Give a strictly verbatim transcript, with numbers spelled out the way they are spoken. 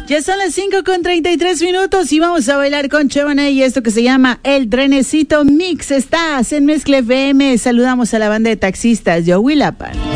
Ya son las cinco con treinta y tres minutos y vamos a bailar con Chevrolet y esto que se llama El Trenecito Mix. Estás en Mezcla F M. Saludamos a la banda de taxistas de Huilapan.